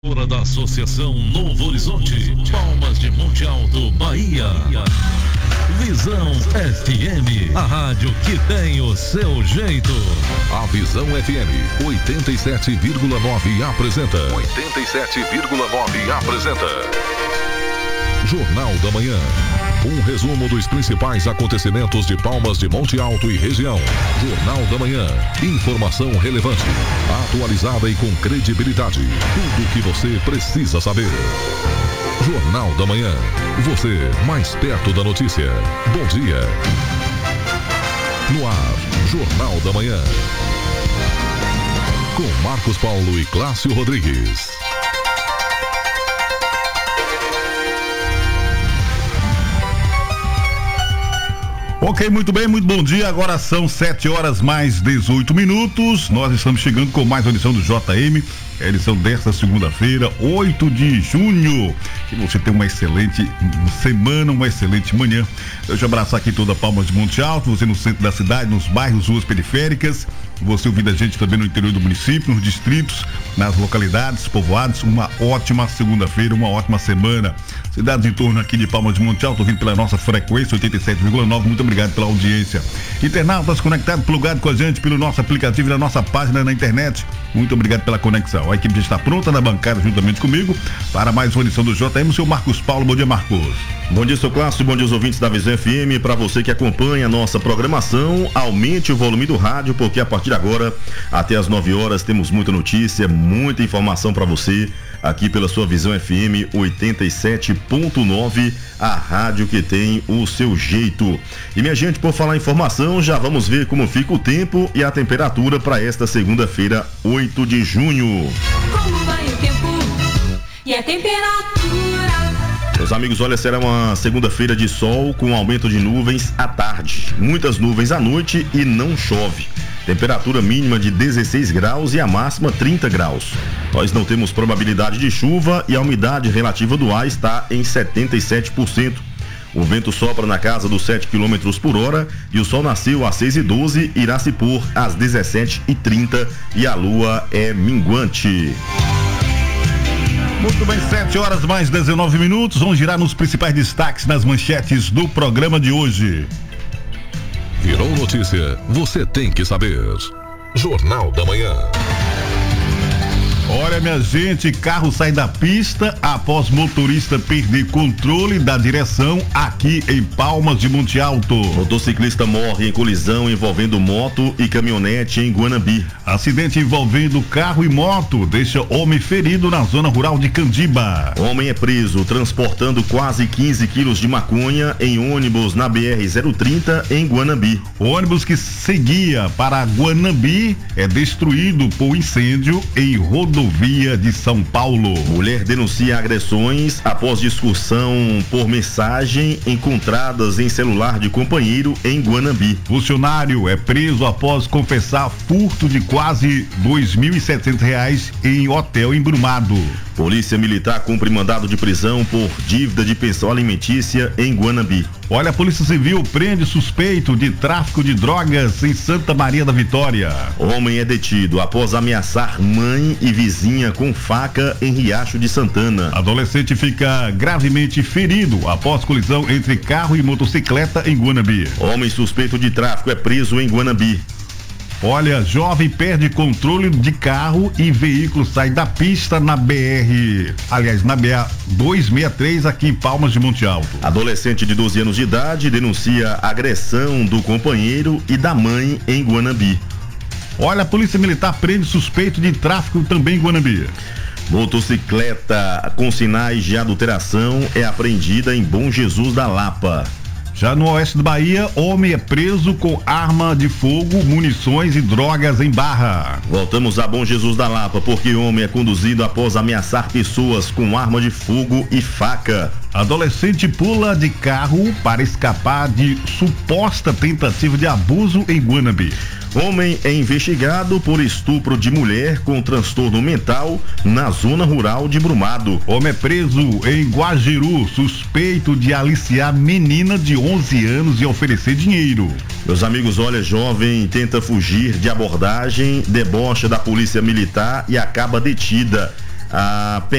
Fora da Associação Novo Horizonte, Palmas de Monte Alto, Bahia. Visão FM, a rádio que tem o seu jeito. A Visão FM 87,9 apresenta. 87,9 apresenta. Jornal da Manhã. Um resumo dos principais acontecimentos de Palmas de Monte Alto e região. Jornal da Manhã. Informação relevante, atualizada e com credibilidade. Tudo o que você precisa saber. Jornal da Manhã. Você mais perto da notícia. Bom dia. No ar, Jornal da Manhã. Com Marcos Paulo e Cláudio Rodrigues. Ok, muito bem, muito bom dia. Agora são 7 horas mais 18 minutos. Nós estamos chegando com mais uma edição do JM. É a edição desta segunda-feira, 8 de junho. Que você tenha uma excelente semana, uma excelente manhã. Deixa eu abraçar aqui toda a Palmas de Monte Alto, você no centro da cidade, nos bairros, ruas periféricas. Você ouvindo a gente também no interior do município, nos distritos, nas localidades, povoados. Uma ótima segunda-feira, uma ótima semana. Cidades em torno aqui de Palmas de Monte Alto, ouvindo pela nossa frequência 87,9. Muito obrigado pela audiência. Internautas conectados, plugados com a gente pelo nosso aplicativo e na nossa página na internet. Muito obrigado pela conexão. A equipe já está pronta na bancada juntamente comigo para mais uma edição do JM. O seu Marcos Paulo. Bom dia, Marcos. Bom dia, seu Cláudio. Bom dia aos ouvintes da Visão FM. Para você que acompanha a nossa programação, aumente o volume do rádio, porque a partir de agora, até as 9 horas, temos muita notícia, muita informação para você, aqui pela sua Visão FM 87.9, a rádio que tem o seu jeito. E minha gente, por falar em informação, já vamos ver como fica o tempo e a temperatura para esta segunda-feira, 8 de junho. Como vai o tempo e a temperatura? Meus amigos, olha, será uma segunda-feira de sol com aumento de nuvens à tarde. Muitas nuvens à noite e não chove. Temperatura mínima de 16 graus e a máxima 30 graus. Nós não temos probabilidade de chuva e a umidade relativa do ar está em 77%. O vento sopra na casa dos 7 km por hora e o sol nasceu às 6h12, irá se pôr às 17h30 e a lua é minguante. Muito bem, 7 horas mais 19 minutos. Vamos girar nos principais destaques nas manchetes do programa de hoje. Virou notícia, você tem que saber. Jornal da Manhã. Olha, minha gente, carro sai da pista após motorista perder controle da direção aqui em Palmas de Monte Alto. Motociclista morre em colisão envolvendo moto e caminhonete em Guanambi. Acidente envolvendo carro e moto deixa homem ferido na zona rural de Candiba. Homem é preso transportando quase 15 quilos de maconha em ônibus na BR-030 em Guanambi. O ônibus que seguia para Guanambi é destruído por incêndio em rodovia de São Paulo. Mulher denuncia agressões após discussão por mensagem encontradas em celular de companheiro em Guanambi. Funcionário é preso após confessar furto de quase R$2.700 em hotel em Brumado. Polícia Militar cumpre mandado de prisão por dívida de pensão alimentícia em Guanambi. Olha, a Polícia Civil prende suspeito de tráfico de drogas em Santa Maria da Vitória. Homem é detido após ameaçar mãe e vizinha com faca em Riacho de Santana. Adolescente fica gravemente ferido após colisão entre carro e motocicleta em Guanambi. Homem suspeito de tráfico é preso em Guanambi. Olha, jovem perde controle de carro e veículo sai da pista na BR 263 aqui em Palmas de Monte Alto. Adolescente de 12 anos de idade denuncia agressão do companheiro e da mãe em Guanambi. Olha, a Polícia Militar prende suspeito de tráfico também em Guanambi. Motocicleta com sinais de adulteração é apreendida em Bom Jesus da Lapa. Já no oeste da Bahia, homem é preso com arma de fogo, munições e drogas em Barra. Voltamos a Bom Jesus da Lapa, porque homem é conduzido após ameaçar pessoas com arma de fogo e faca. Adolescente pula de carro para escapar de suposta tentativa de abuso em Guanambi. Homem é investigado por estupro de mulher com transtorno mental na zona rural de Brumado. Homem é preso em Guajiru, suspeito de aliciar menina de 11 anos e oferecer dinheiro. Meus amigos, olha, jovem tenta fugir de abordagem, debocha da polícia militar e acaba detida. a